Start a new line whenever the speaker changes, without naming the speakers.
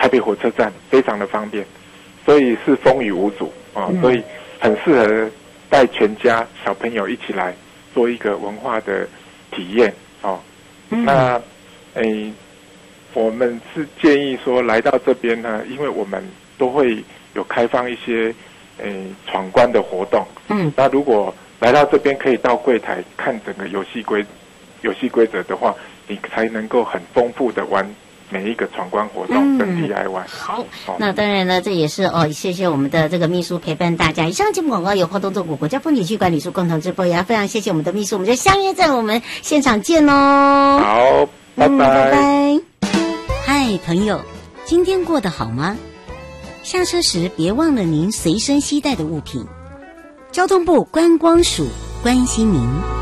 北火车站，非常的方便，所以是风雨无阻啊，所以很适合带全家小朋友一起来做一个文化的体验哦。那我们是建议说来到这边呢，因为我们都会有开放一些闯关的活动。那如果来到这边可以到柜台看整个游戏规则的话，你才能够很丰富的玩每一个闯关活动跟 DIY。
好，那当然了，这也是谢谢我们的这个秘书陪伴大家。以上节目广告由花东纵谷国家风景区管理处共同直播，也要非常谢谢我们的秘书，我们就相约在我们现场见哦。
好，拜拜。
拜拜。嗨，朋友，今天过得好吗？下车时别忘了您随身携带的物品。交通部观光署关心您。